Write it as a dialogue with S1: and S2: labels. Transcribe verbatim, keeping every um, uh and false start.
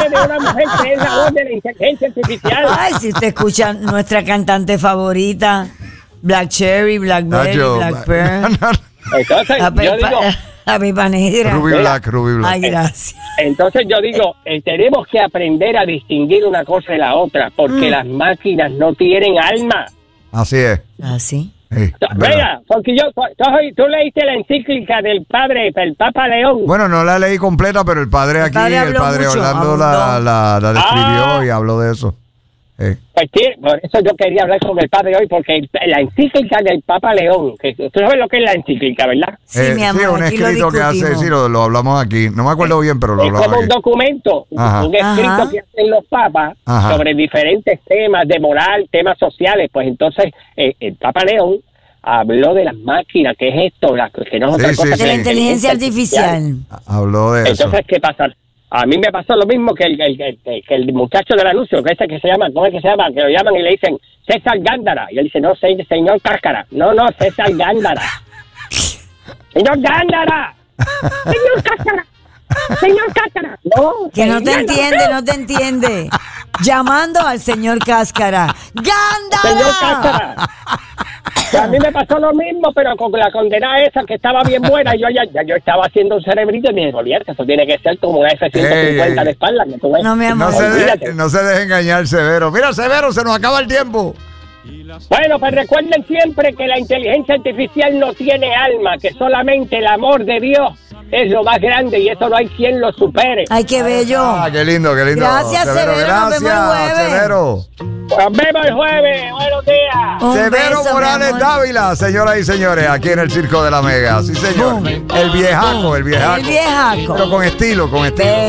S1: de una mujer que es la voz de la inteligencia artificial.
S2: Ay, si usted escucha nuestra cantante favorita, Black Cherry, Blackberry,
S3: Nacho,
S2: Black Pearl,
S1: Entonces,
S2: la
S1: yo
S2: pepa,
S1: digo,
S2: la pepa negra.
S3: Ruby Black, Ruby Black.
S2: Ay, gracias.
S1: entonces yo digo, eh, tenemos que aprender a distinguir una cosa de la otra, porque
S2: Mm.
S1: las máquinas no tienen alma.
S3: Así es.
S2: ¿Ah, sí?
S3: Sí, es verdad.
S1: Mira, porque yo, tú, tú leíste la encíclica del padre, el Papa León.
S3: Bueno, no la leí completa, pero el padre
S2: El
S3: aquí,
S2: padre
S3: el
S2: habló
S3: padre
S2: mucho,
S3: Orlando la,
S2: abundó.
S3: la, la describió
S1: Ah.
S3: y habló de eso. Sí.
S1: Pues sí, por eso yo quería hablar con el padre hoy, porque el- la encíclica del Papa León, que tú sabes lo que es la encíclica, ¿verdad?
S2: Sí,
S3: Eh,
S2: mi amor,
S3: sí, un
S2: aquí lo
S3: escrito que hace,
S2: discutimos.
S3: sí, lo, lo hablamos aquí. No me acuerdo bien, pero lo
S1: Es
S3: hablamos
S1: como un
S3: aquí.
S1: documento,
S3: Ajá.
S1: un escrito
S2: Ajá.
S1: que hacen los papas
S3: Ajá.
S1: sobre diferentes temas de moral, temas sociales. Pues entonces eh, el Papa León habló de las máquinas, que es esto, la, que no es
S3: Sí,
S1: otra
S3: sí,
S1: cosa
S3: sí.
S1: que
S2: De la inteligencia artificial.
S3: Habló de eso.
S1: Entonces, ¿qué pasa? A mí me pasó lo mismo que el, el, el- que el muchacho del anuncio, que ese que se llama, ¿cómo es que se llama? Que lo llaman y le dicen César Gándara. Y él dice, no, se- señor Cáscara. No, no, César Gándara. Señor Gándara. Señor Cáscara. Señor Cáscara. No.
S2: Que no te
S1: señor
S2: entiende,
S1: Gándara.
S2: no te entiende. Llamando al señor Cáscara.
S1: Señor
S2: ¡Gándara!
S1: Cáscara. Que a mí me pasó lo mismo, pero con la condena esa que estaba bien buena. Yo ya, ya yo estaba haciendo un cerebrito y me dije, olvídate, eso tiene que ser como una F ciento cincuenta
S3: Ey, ey.
S1: de espalda. Que tú ves.
S2: No, mi
S3: No
S2: amor.
S3: se,
S1: Olvídate.
S3: deje, no se deje engañar, Severo. Mira, Severo, se nos acaba el tiempo.
S1: Bueno, pues recuerden siempre que la inteligencia artificial no tiene alma, que solamente el amor de Dios es lo más grande y eso no hay quien lo supere.
S2: Ay, qué bello.
S3: Ah, qué lindo, qué lindo.
S2: Gracias, Severo, nos vemos el
S3: Gracias,
S2: jueves.
S3: Severo.
S1: Nos vemos el jueves. Buenos días.
S2: Un
S3: Severo
S2: beso, mi
S3: Morales
S2: amor.
S3: Dávila, señoras y señores, aquí en el Circo de la Mega. Sí, señor.
S2: Boom.
S3: El viejaco, el viejaco.
S2: El viejaco.
S3: Pero con estilo, con estilo.